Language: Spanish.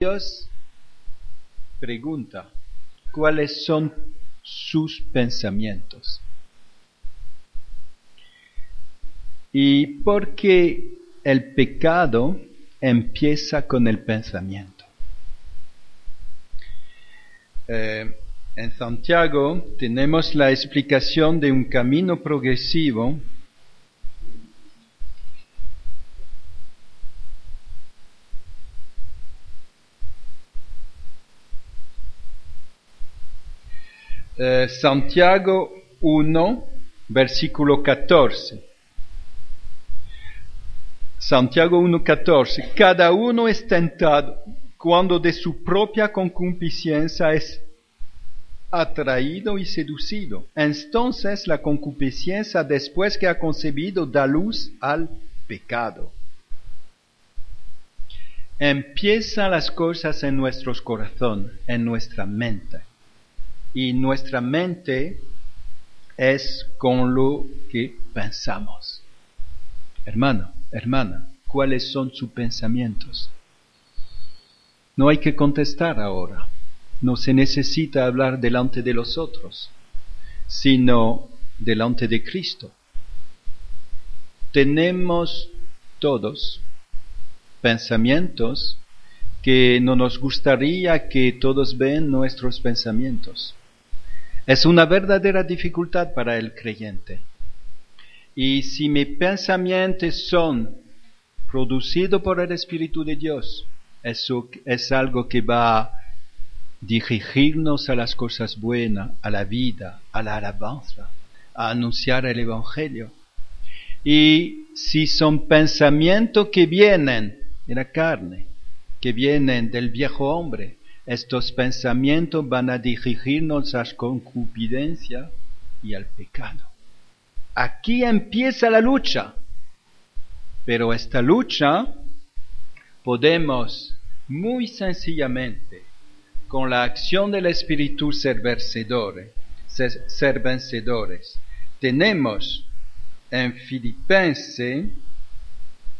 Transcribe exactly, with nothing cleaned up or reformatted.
Dios pregunta, ¿cuáles son sus pensamientos? Y porque el pecado empieza con el pensamiento. Eh, en Santiago tenemos la explicación de un camino progresivo eh, Santiago uno, versículo catorce. Santiago uno, catorce. Cada uno es tentado cuando de su propia concupiscencia es atraído y seducido. Entonces la concupiscencia, después que ha concebido, da luz al pecado. Empiezan las cosas en nuestros corazones, en nuestra mente. Y nuestra mente es con lo que pensamos. Hermano, hermana, ¿cuáles son sus pensamientos? No hay que contestar ahora. No se necesita hablar delante de los otros, sino delante de Cristo. Tenemos todos pensamientos que no nos gustaría que todos vean nuestros pensamientos. Es una verdadera dificultad para el creyente. Y si mis pensamientos son producidos por el Espíritu de Dios, eso es algo que va a dirigirnos a las cosas buenas, a la vida, a la alabanza, a anunciar el Evangelio. Y si son pensamientos que vienen de la carne, que vienen del viejo hombre, estos pensamientos van a dirigirnos a la concupiscencia y al pecado. Aquí empieza la lucha, pero esta lucha podemos muy sencillamente, con la acción del Espíritu, ser vencedores. Ser, ser vencedores. Tenemos en Filipenses